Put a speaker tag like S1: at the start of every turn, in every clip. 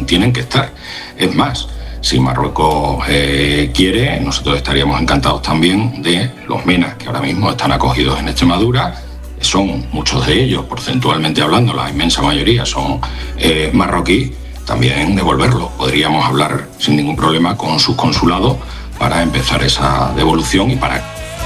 S1: tienen que estar. Es más, si Marruecos quiere, nosotros estaríamos encantados también de los MENA, que ahora mismo están acogidos en Extremadura. Son muchos de ellos, porcentualmente hablando, la inmensa mayoría son marroquíes, también devolverlos. Podríamos hablar sin ningún problema con sus consulados para empezar esa devolución y para...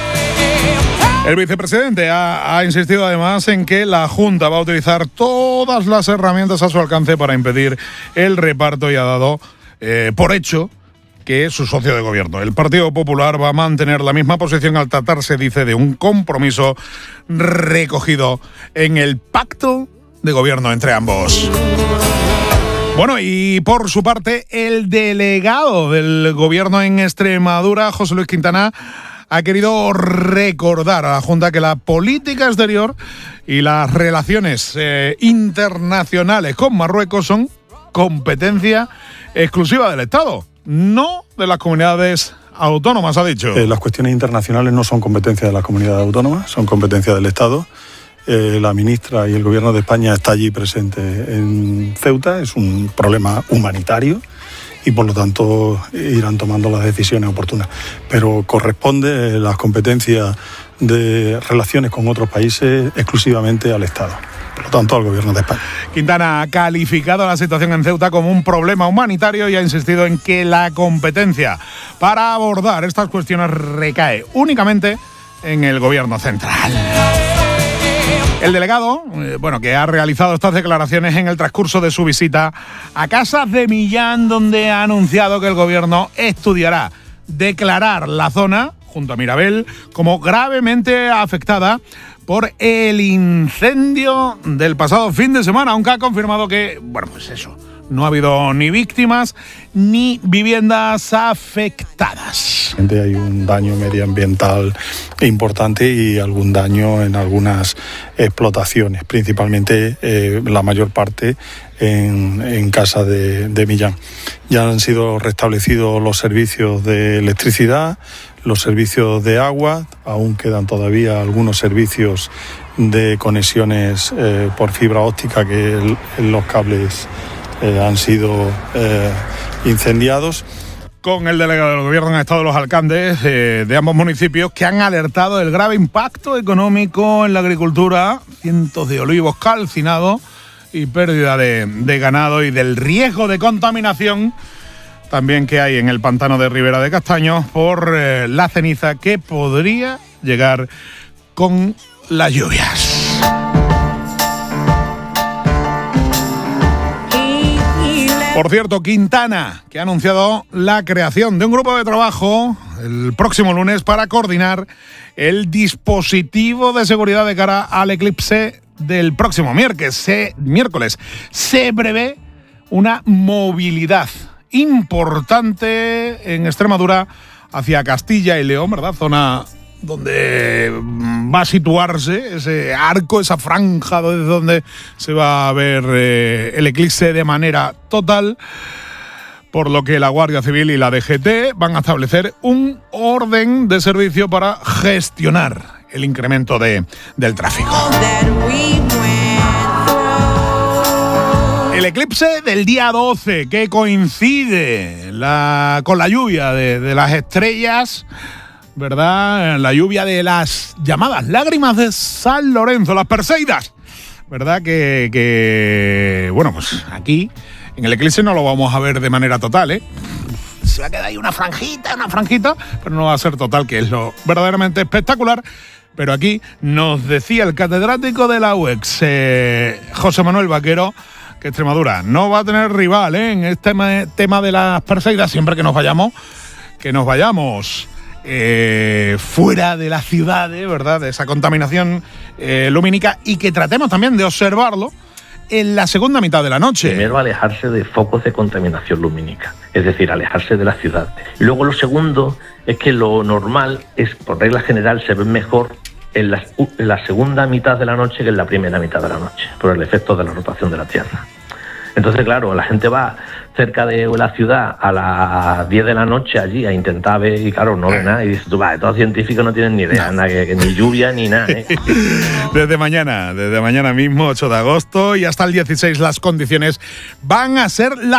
S2: El vicepresidente ha insistido además en que la Junta va a utilizar todas las herramientas a su alcance para impedir el reparto y ha dado por hecho que su socio de gobierno, el Partido Popular, va a mantener la misma posición al tratarse, dice, de un compromiso recogido en el pacto de gobierno entre ambos. Bueno, y por su parte, el delegado del gobierno en Extremadura, José Luis Quintana, ha querido recordar a la Junta que la política exterior y las relaciones internacionales con Marruecos son competencia exclusiva del Estado, no de las comunidades autónomas, ha dicho.
S3: Las cuestiones internacionales no son competencia de las comunidades autónomas, son competencia del Estado. La ministra y el Gobierno de España está allí presente en Ceuta, es un problema humanitario y por lo tanto irán tomando las decisiones oportunas. Pero corresponde las competencias de relaciones con otros países exclusivamente al Estado, por lo tanto al Gobierno de España.
S2: Quintana ha calificado la situación en Ceuta como un problema humanitario y ha insistido en que la competencia para abordar estas cuestiones recae únicamente en el Gobierno central. El delegado, que ha realizado estas declaraciones en el transcurso de su visita a Casas de Millán, donde ha anunciado que el gobierno estudiará declarar la zona, junto a Mirabel, como gravemente afectada por el incendio del pasado fin de semana, aunque ha confirmado que, no ha habido ni víctimas ni viviendas afectadas.
S3: Hay un daño medioambiental importante y algún daño en algunas explotaciones, principalmente la mayor parte en Casa de Millán. Ya han sido restablecidos los servicios de electricidad, los servicios de agua, aún quedan todavía algunos servicios de conexiones por fibra óptica que los cables han sido incendiados.
S2: Con el delegado del gobierno han estado los alcaldes de ambos municipios que han alertado del grave impacto económico en la agricultura, cientos de olivos calcinados y pérdida de ganado y del riesgo de contaminación también que hay en el pantano de Ribera de Castaños por la ceniza que podría llegar con las lluvias. Por cierto, Quintana, que ha anunciado la creación de un grupo de trabajo el próximo lunes para coordinar el dispositivo de seguridad de cara al eclipse del próximo miércoles. Se prevé una movilidad importante en Extremadura hacia Castilla y León, ¿verdad? Zona donde va a situarse ese arco, esa franja desde donde se va a ver el eclipse de manera total, por lo que la Guardia Civil y la DGT van a establecer un orden de servicio para gestionar el incremento del tráfico. El eclipse del día 12, que coincide con la lluvia de las estrellas, ¿verdad? La lluvia de las llamadas lágrimas de San Lorenzo, las Perseidas, ¿verdad? Que aquí en el eclipse no lo vamos a ver de manera total, ¿eh? Se va a quedar ahí una franjita, pero no va a ser total, que es lo verdaderamente espectacular. Pero aquí nos decía el catedrático de la UEX, José Manuel Vaquero, que Extremadura no va a tener rival en este tema de las Perseidas siempre que nos vayamos fuera de las ciudades, ¿verdad? De esa contaminación lumínica, y que tratemos también de observarlo en la segunda mitad de la noche.
S4: Primero, alejarse de focos de contaminación lumínica, es decir, alejarse de la ciudad. Luego, lo segundo es que lo normal es, por regla general, se ve mejor en la segunda mitad de la noche que en la primera mitad de la noche, por el efecto de la rotación de la Tierra. Entonces, claro, la gente va cerca de la ciudad a las 10 de la noche allí a intentar ver, y claro, no ve nada, y dices tú, estos científicos no tienen ni idea, nada, que ni lluvia ni nada, ¿eh?
S2: Desde mañana mismo, 8 de agosto, y hasta el 16 las condiciones van a ser las